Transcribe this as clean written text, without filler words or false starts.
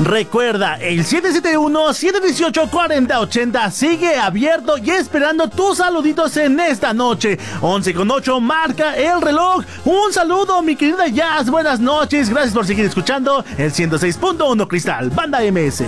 Recuerda, el 771-718-4080 sigue abierto y esperando tus saluditos en esta noche. 11:08 marca el reloj. Un saludo, mi querida Jazz. Buenas noches. Gracias por seguir escuchando el 106.1 Cristal, Banda MS.